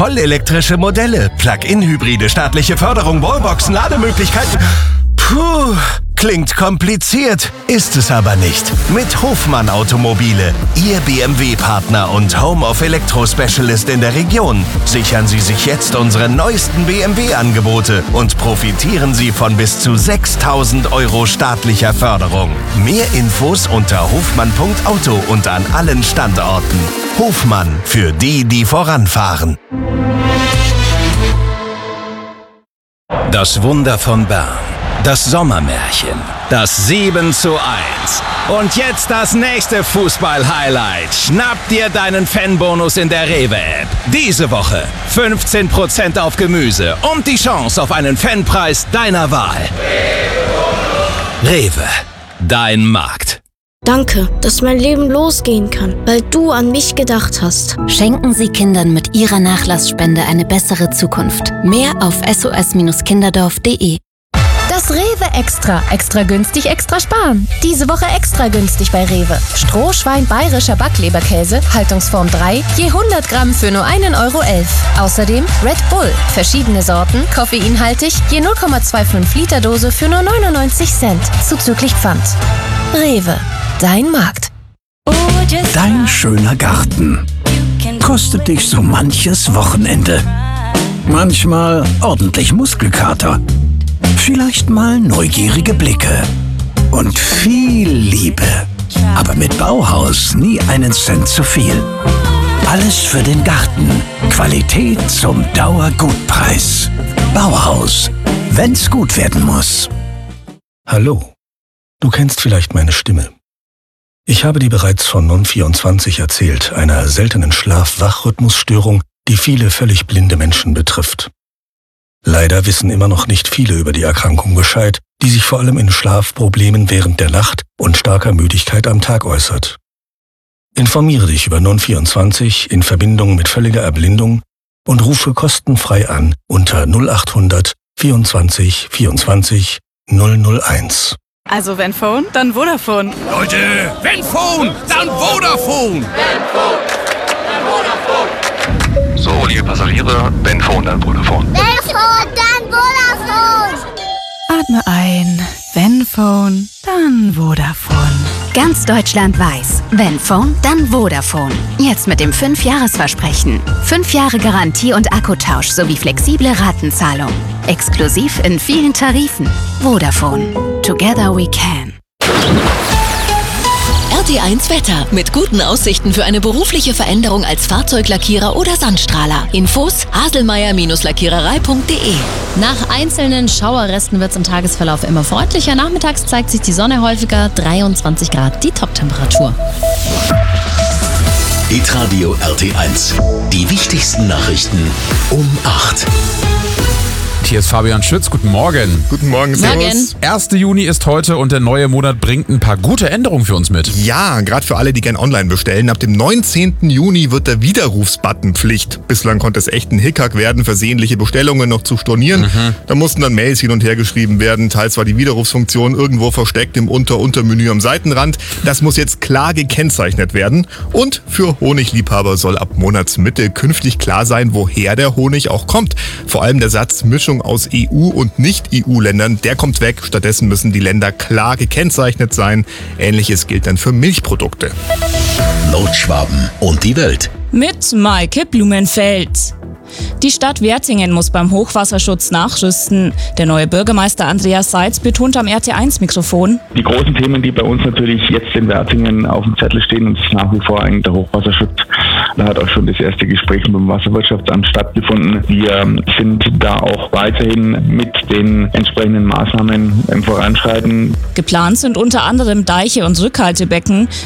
vollelektrische Modelle, Plug-in-Hybride, staatliche Förderung, Wallboxen, Lademöglichkeiten. Puh, klingt kompliziert, ist es aber nicht. Mit Hofmann Automobile, Ihr BMW-Partner und Home of Electro Specialist in der Region. Sichern Sie sich jetzt unsere neuesten BMW-Angebote und profitieren Sie von bis zu 6.000 € staatlicher Förderung. Mehr Infos unter hofmann.auto und an allen Standorten. Hofmann, für die, die voranfahren. Das Wunder von Bern. Das Sommermärchen. Das 7:1. Und jetzt das nächste Fußball-Highlight. Schnapp dir deinen Fanbonus in der Rewe-App. Diese Woche 15% auf Gemüse und die Chance auf einen Fanpreis deiner Wahl. Rewe. Dein Markt. Danke, dass mein Leben losgehen kann, weil du an mich gedacht hast. Schenken Sie Kindern mit Ihrer Nachlassspende eine bessere Zukunft. Mehr auf sos-kinderdorf.de. Das Rewe Extra. Extra günstig, extra sparen. Diese Woche extra günstig bei Rewe. Strohschwein bayerischer Backleberkäse, Haltungsform 3, je 100 Gramm für nur 1,11 €. Außerdem Red Bull, verschiedene Sorten, koffeinhaltig, je 0,25 Liter Dose für nur 99 Cent, zuzüglich Pfand. Rewe, dein Markt. Dein schöner Garten kostet dich so manches Wochenende. Manchmal ordentlich Muskelkater. Vielleicht mal neugierige Blicke und viel Liebe. Aber mit Bauhaus nie einen Cent zu viel. Alles für den Garten. Qualität zum Dauergutpreis. Bauhaus, wenn's gut werden muss. Hallo, du kennst vielleicht meine Stimme. Ich habe dir bereits von Non-24 erzählt, einer seltenen Schlaf-Wach-Rhythmusstörung, die viele völlig blinde Menschen betrifft. Leider wissen immer noch nicht viele über die Erkrankung Bescheid, die sich vor allem in Schlafproblemen während der Nacht und starker Müdigkeit am Tag äußert. Informiere dich über Non-24 in Verbindung mit völliger Erblindung und rufe kostenfrei an unter 0800 24 24 001. Also wenn Phone, dann Vodafone. Leute, wenn Phone, dann Vodafone. So, liebe Passagiere, wenn Phone, dann Vodafone. Wenn Phone, dann Vodafone. Atme ein. Wenn Phone, dann Vodafone. Ganz Deutschland weiß, wenn Phone, dann Vodafone. Jetzt mit dem 5-Jahres-Versprechen. 5 Jahre Garantie und Akkutausch sowie flexible Ratenzahlung. Exklusiv in vielen Tarifen. Vodafone. Together we can. RT1 Wetter. Mit guten Aussichten für eine berufliche Veränderung als Fahrzeuglackierer oder Sandstrahler. Infos haselmeier-lackiererei.de. Nach einzelnen Schauerresten wird es im Tagesverlauf immer freundlicher. Nachmittags zeigt sich die Sonne häufiger. 23 Grad die Toptemperatur. Hitradio RT1. Die wichtigsten Nachrichten um 8. Hier ist Fabian Schütz. Guten Morgen. Guten Morgen, servus. 1. Juni ist heute und der neue Monat bringt ein paar gute Änderungen für uns mit. Ja, gerade für alle, die gern online bestellen. Ab dem 19. Juni wird der Widerrufsbutton Pflicht. Bislang konnte es echt ein Hickhack werden, versehentliche Bestellungen noch zu stornieren. Da mussten dann Mails hin und her geschrieben werden. Teils war die Widerrufsfunktion irgendwo versteckt im Untermenü am Seitenrand. Das muss jetzt klar gekennzeichnet werden. Und für Honigliebhaber soll ab Monatsmitte künftig klar sein, woher der Honig auch kommt. Vor allem der Satz Mischung aus EU- und Nicht-EU-Ländern, der kommt weg. Stattdessen müssen die Länder klar gekennzeichnet sein. Ähnliches gilt dann für Milchprodukte. Nordschwaben und die Welt. Mit Maike Blumenfeld. Die Stadt Wertingen muss beim Hochwasserschutz nachrüsten. Der neue Bürgermeister Andreas Seitz betont am RT1-Mikrofon: Die großen Themen, die bei uns natürlich jetzt in Wertingen auf dem Zettel stehen, und das ist nach wie vor eigentlich der Hochwasserschutz. Da hat auch schon das erste Gespräch mit dem Wasserwirtschaftsamt stattgefunden. Wir sind da auch weiterhin mit den entsprechenden Maßnahmen im Voranschreiten. Geplant sind unter anderem Deiche und Rückhaltebecken.